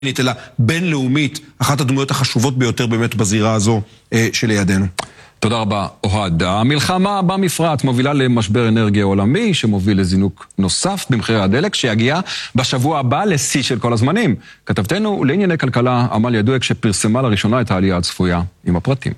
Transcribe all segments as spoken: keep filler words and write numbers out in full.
אלא בינלאומית, אחת הדמויות החשובות ביותר באמת בזירה הזו אה, שלידינו. תודה רבה, אוהד. המלחמה במפרץ מובילה למשבר אנרגיה עולמי, שמוביל לזינוק נוסף במחירי הדלק, שיגיע בשבוע הבא לשיא של כל הזמנים. כתבתנו לענייני כלכלה, עמליה דואק, שפרסמה לראשונה את העלייה הצפויה עם הפרטים.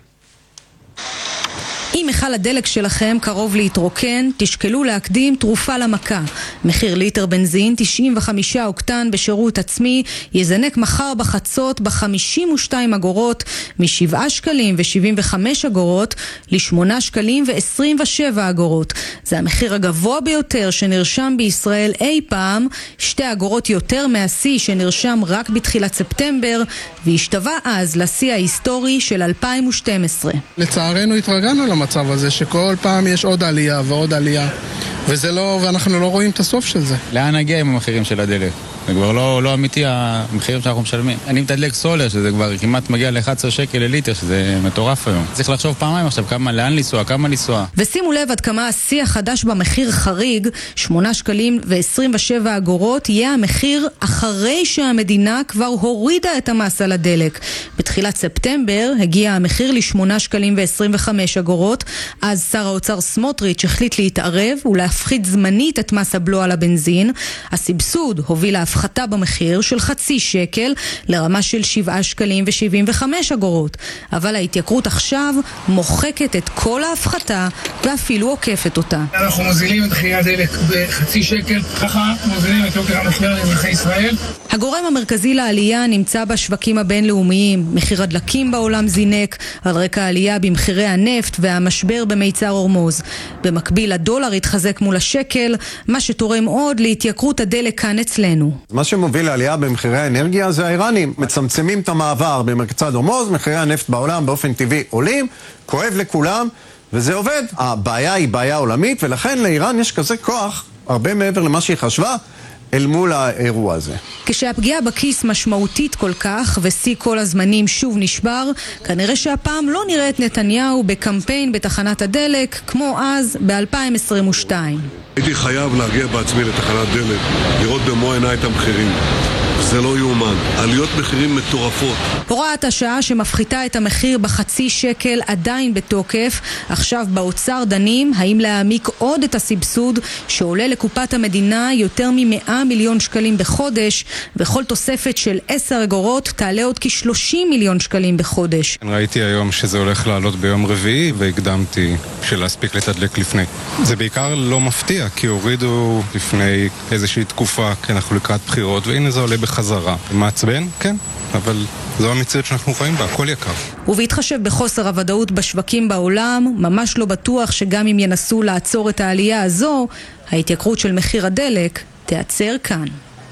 אם מיכל הדלק שלכם קרוב להתרוקן, תשקלו להקדים תרופה למכה. מחיר ליטר בנזין תשעים וחמישה אוקטן בשירות עצמי יזנק מחר בחצות ב-חמישים ושתיים אגורות מ-שבעה שקלים ו-שבעים וחמש אגורות ל-שמונה שקלים ו-עשרים ושבע אגורות. זה המחיר הגבוה ביותר שנרשם בישראל אי פעם, שתי אגורות יותר מהשיא שנרשם רק בתחילת ספטמבר, והשתווה אז לשיא ההיסטורי של אלפיים ושתים עשרה. לצערנו התרגלנו למצב הזה שכל פעם יש עוד עלייה ועוד עלייה, וזה לא, ואנחנו לא רואים את הסוף של זה. לאן נגיע עם המחירים של הדלק? זה כבר לא, לא אמיתי המחירים שאנחנו משלמים. אני מתדלק סולר, שזה כבר כמעט מגיע ל-אחד עשר שקל לליטר, שזה מטורף היום. צריך לחשוב פעמיים עכשיו כמה, לאן לנסוע, כמה לנסוע. ושימו לב עד כמה השיא החדש במחיר חריג, שמונה שקלים ו-עשרים ושבע אגורות, יהיה המחיר אחרי שהמדינה כבר הורידה את המס על הדלק. בתחילת ספטמבר הגיע המחיר ל-שמונה שקלים ו-עשרים וחמש אגורות, אז שר האוצר סמוטריץ' החליט להתערב ולהפחית זמנית את מס הבלו על הבנזין. הסבסוד הוביל להפחתה במחיר של חצי שקל לרמה של שבעה שקלים ו-שבעים וחמש אגורות. אבל ההתייקרות עכשיו מוחקת את כל ההפחתה ואפילו עוקפת אותה. אנחנו מוזילים את מחירי הדלק בחצי שקל, ככה מוזילים את יוקר המחיה לאזרחי ישראל. הגורם המרכזי לעלייה נמצא בשווקים הבינלאומיים. מחיר הדלקים בעולם זינק על רקע העלייה במחירי הנפט והמשבר במיצר הורמוז. במקביל הדולר התחזק מול השקל, מה שתורם עוד להתייקרות הדלק כאן אצלנו. מה שמוביל לעלייה במחירי האנרגיה זה האיראנים. מצמצמים את המעבר במקצת הורמוז, מחירי הנפט בעולם באופן טבעי עולים, כואב לכולם, וזה עובד. הבעיה היא בעיה עולמית, ולכן לאיראן יש כזה כוח, הרבה מעבר למה שהיא חשבה, אל מול האירוע הזה. כשהפגיעה בכיס משמעותית כל כך ושיא כל הזמנים שוב נשבר, כנראה שהפעם לא נראה את נתניהו בקמפיין בתחנת הדלק כמו אז ב-אלפיים עשרים ושתיים. הייתי חייב להגיע בעצמי לתחנת דלק, לראות במו עיניי את המחירים. זה לא יאומן, עליות מחירים מטורפות. הוראת השעה שמפחיתה את המחיר בחצי שקל עדיין בתוקף. עכשיו באוצר דנים האם להעמיק עוד את הסבסוד שעולה לקופת המדינה יותר מ-מאה מיליון שקלים בחודש, וכל תוספת של עשר אגורות תעלה עוד כ-שלושים מיליון שקלים בחודש. ראיתי היום שזה הולך לעלות ביום רביעי והקדמתי של להספיק לתדלק לפני. זה בעיקר לא מפתיע כי הורידו לפני איזושהי תקופה כי אנחנו לקראת בחירות, והנה זה עולה בחזרה. מעצבן? כן, אבל זו המציאות שאנחנו חיים בה, הכל יקר. ובהתחשב בחוסר הוודאות בשווקים בעולם, ממש לא בטוח שגם אם ינסו לעצור את העלייה הזו, ההתייקרות של מחיר הדלק תיעצר כאן.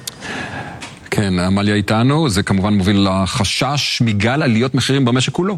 כן, עמליה איתנו, זה כמובן מוביל לחשש מגל עליות מחירים במשק כולו.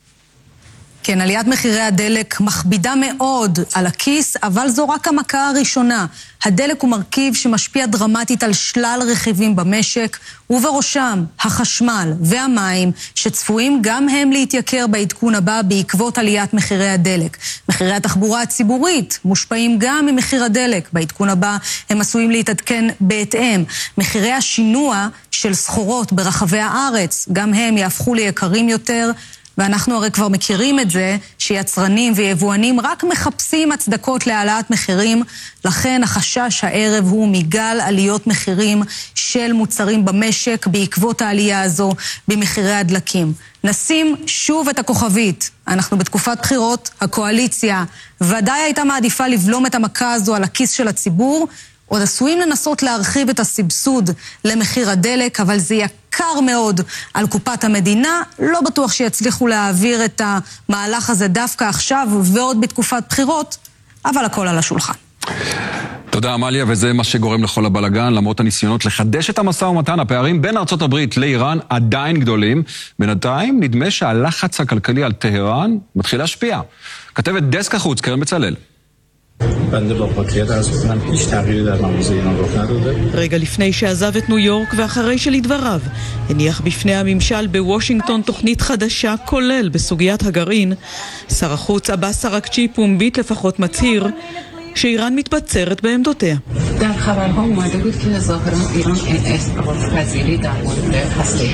כן, עליית מחירי הדלק מכבידה מאוד על הכיס, אבל זו רק המכה הראשונה. הדלק הוא מרכיב שמשפיע דרמטית על שלל רכיבים במשק, ובראשם החשמל והמים, שצפויים גם הם להתייקר בעדכון הבא בעקבות עליית מחירי הדלק. מחירי התחבורה הציבורית מושפעים גם ממחיר הדלק. בעדכון הבא הם עשויים להתעדכן בהתאם. מחירי השינוע של סחורות ברחבי הארץ, גם הם יהפכו ליקרים יותר, ואנחנו הרי כבר מכירים את זה שיצרנים ויבואנים רק מחפשים הצדקות להעלאת מחירים, לכן החשש הערב הוא מגל עליות מחירים של מוצרים במשק בעקבות העלייה הזו במחירי הדלקים. נשים שוב את הכוכבית, אנחנו בתקופת בחירות, הקואליציה ודאי הייתה מעדיפה לבלום את המכה הזו על הכיס של הציבור, עוד עשויים לנסות להרחיב את הסבסוד למחיר הדלק, אבל זה יקר מאוד על קופת המדינה. לא בטוח שיצליחו להעביר את המהלך הזה דווקא עכשיו ועוד בתקופת בחירות, אבל הכל על השולחן. תודה עמליה, וזה מה שגורם לכל הבלגן. למרות הניסיונות לחדש את המשא ומתן, הפערים בין ארצות הברית לאיראן עדיין גדולים. בינתיים נדמה שהלחץ הכלכלי על טהרן מתחיל להשפיע. כתבת דסק החוץ, קרן בצלאל. רגע לפני שעזב את ניו יורק ואחרי שלדבריו הניח בפני הממשל בוושינגטון תוכנית חדשה כולל בסוגיית הגרעין, שר החוץ עבאס אראגצ'י פומבית לפחות מצהיר שאיראן מתבצרת בעמדותיה. در خبرها اومده بود که ظاهرا ایران استقلال پذیری در مورد هسته